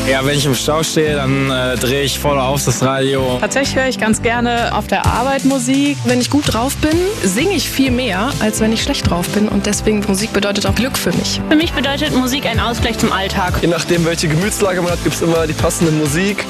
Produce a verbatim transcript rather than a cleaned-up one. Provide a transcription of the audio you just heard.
Ja, wenn ich im Stau stehe, dann äh, drehe ich voll auf das Radio. Tatsächlich höre ich ganz gerne auf der Arbeit Musik. Wenn ich gut drauf bin, singe ich viel mehr, als wenn ich schlecht drauf bin. Und deswegen, Musik bedeutet auch Glück für mich. Für mich bedeutet Musik ein Ausgleich zum Alltag. Je nachdem, welche Gemütslage man hat, gibt es immer die passende Musik.